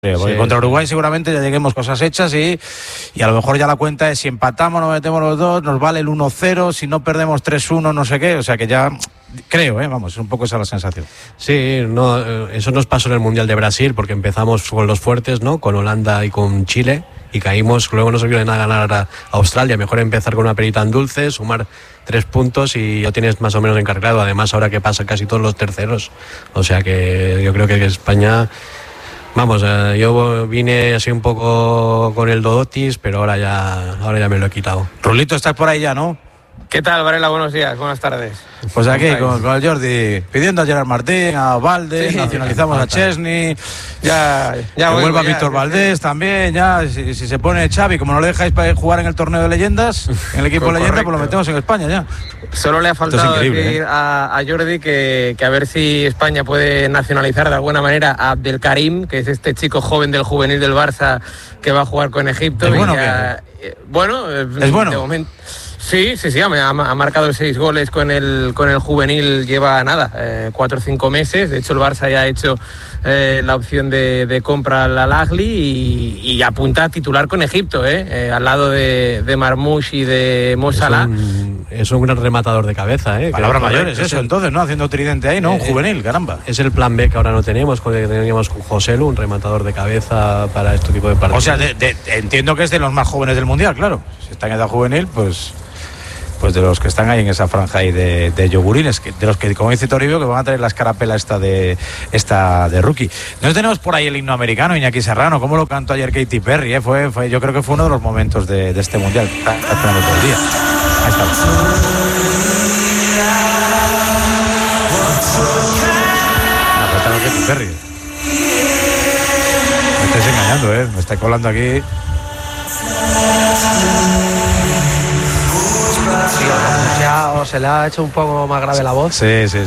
Porque contra Uruguay seguramente ya lleguemos cosas hechas y a lo mejor ya la cuenta es si empatamos, nos metemos los dos, nos vale el 1-0, si no perdemos 3-1, no sé qué, o sea que ya creo, vamos, es un poco esa la sensación. Sí, no, eso nos pasó en el Mundial de Brasil porque empezamos con los fuertes, ¿no? Con Holanda y con Chile y caímos, luego no sirvió de nada ganar a Australia, mejor empezar con una perita en dulce, sumar 3 puntos y ya tienes más o menos encarrilado, además ahora que pasa casi todos los terceros, o sea que yo creo que España... Vamos, yo vine así un poco con el Dodotis, pero ahora ya me lo he quitado. Rulito, estás por ahí ya, ¿no? ¿Qué tal, Varela? Buenos días, buenas tardes. Pues aquí con el Jordi pidiendo a Gerard Martín, a Valdes, nacionalizamos a Chesney, ya que vuelva Víctor Valdés también, ya si se pone Xavi, como no le dejáis para jugar en el torneo de leyendas, en el equipo de leyenda, pues lo metemos en España ya. Solo le ha faltado decir a Jordi que a ver si España puede nacionalizar de alguna manera a Abdelkarim, que es este chico joven del juvenil del Barça que va a jugar con Egipto. ¿Es bueno? ¿Es bueno? De momento. Sí, ha marcado 6 goles con el juvenil, lleva 4 o 5 meses, de hecho el Barça ya ha hecho la opción de compra al Al-Ahly y apunta a titular con Egipto, al lado de Marmoush y de Mo Salah. Es un gran rematador de cabeza, Palabras mayores, eso entonces, ¿no? Haciendo tridente ahí, ¿no? Un juvenil, caramba. Es el plan B que ahora no tenemos, porque teníamos con Joselu, un rematador de cabeza para este tipo de partidos. O sea, entiendo que es de los más jóvenes del Mundial, claro. Si está en edad juvenil, pues de los que están ahí en esa franja ahí de yogurines, de los que, como dice Toribio, que van a traer la escarapela esta de rookie. No tenemos por ahí el himno americano, Iñaki Serrano, ¿cómo lo cantó ayer Katy Perry? Yo creo que fue uno de los momentos de este Mundial. Está esperando todo el día. Ahí está. La cantaba Katy Perry. Me estáis engañando, me estáis colando aquí. O se le ha hecho un poco más grave la voz. Sí,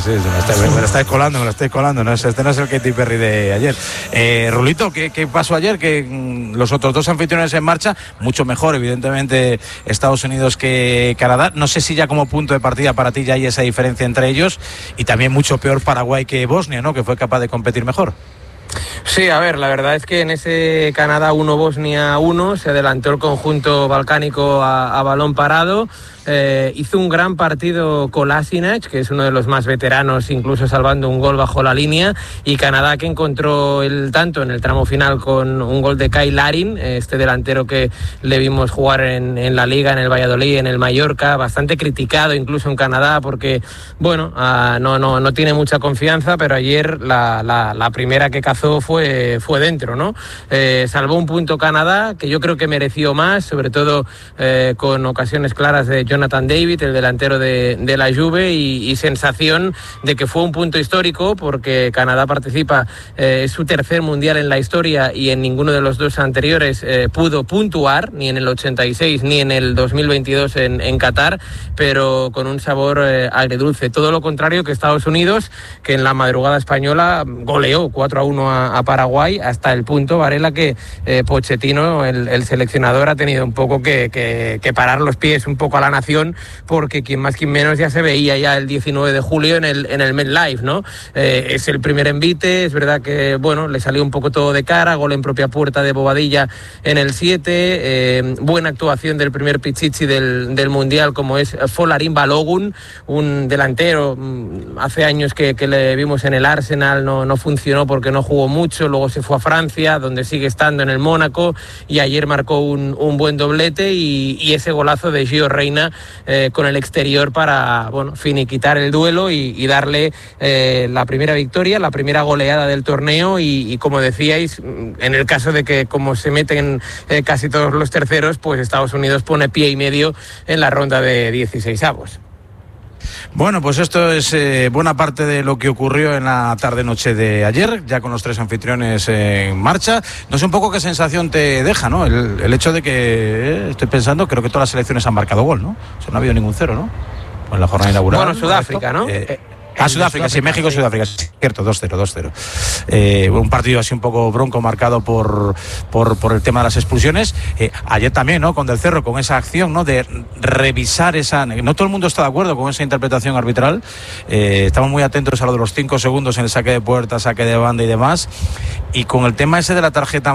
me lo estáis colando. No, este no es el Katy Perry de ayer. Rulito, ¿qué pasó ayer? Que los otros dos anfitriones en marcha, mucho mejor, evidentemente, Estados Unidos que Canadá. No sé si ya como punto de partida para ti ya hay esa diferencia entre ellos, y también mucho peor Paraguay que Bosnia, ¿no? Que fue capaz de competir mejor. Sí, a ver, la verdad es que en ese Canadá 1, Bosnia 1 se adelantó el conjunto balcánico a balón parado. Hizo un gran partido Kolasinac, que es uno de los más veteranos, incluso salvando un gol bajo la línea, y Canadá, que encontró el tanto en el tramo final con un gol de Kyle Larin, este delantero que le vimos jugar en la Liga, en el Valladolid, en el Mallorca, bastante criticado incluso en Canadá porque, bueno, no tiene mucha confianza, pero ayer la primera que cazó fue dentro, ¿no? Salvó un punto Canadá, que yo creo que mereció más, sobre todo con ocasiones claras de Jonathan David, el delantero de la Juve, y sensación de que fue un punto histórico porque Canadá participa, es su tercer mundial en la historia y en ninguno de los dos anteriores pudo puntuar, ni en el 86 ni en el 2022 en Qatar, pero con un sabor agridulce. Todo lo contrario que Estados Unidos, que en la madrugada española goleó 4-1 a Paraguay, hasta el punto, Varela, que Pochettino, el seleccionador, ha tenido un poco que parar los pies un poco a la nación, porque quien más quien menos ya se veía ya el 19 de julio en el MetLife, ¿no? Es el primer envite, es verdad que, bueno, le salió un poco todo de cara, gol en propia puerta de Bobadilla en el 7, buena actuación del primer pichichi del Mundial, como es Folarin Balogun, un delantero, hace años que le vimos en el Arsenal, no funcionó porque no jugó mucho, luego se fue a Francia, donde sigue estando en el Mónaco, y ayer marcó un buen doblete y ese golazo de Gio Reina con el exterior para, bueno, finiquitar el duelo y darle la primera victoria, la primera goleada del torneo y como decíais, en el caso de que como se meten casi todos los terceros, pues Estados Unidos pone pie y medio en la ronda de 16avos. Bueno, pues esto es buena parte de lo que ocurrió en la tarde-noche de ayer, ya con los tres anfitriones en marcha. No sé un poco qué sensación te deja, ¿no? El hecho de que, estoy pensando, creo que todas las selecciones han marcado gol, ¿no? O sea, no ha habido ningún cero, ¿no? En la jornada inaugural. Bueno, Sudáfrica, ¿no? Sudáfrica, sí, México, sí. Sudáfrica, cierto, 2-0. Un partido así un poco bronco, marcado por el tema de las expulsiones. Ayer también, ¿no? Con Del Cerro, con esa acción, ¿no? De revisar esa... No todo el mundo está de acuerdo con esa interpretación arbitral. Estamos muy atentos a lo de los 5 segundos en el saque de puerta, saque de banda y demás. Y con el tema ese de la tarjeta